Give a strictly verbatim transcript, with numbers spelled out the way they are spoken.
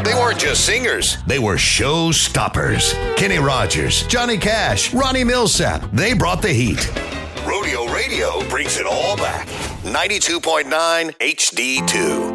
They weren't just singers, they were show stoppers. Kenny Rogers, Johnny Cash, Ronnie Millsap, they brought the heat. Rodeo Radio brings it all back. ninety-two point nine H D two.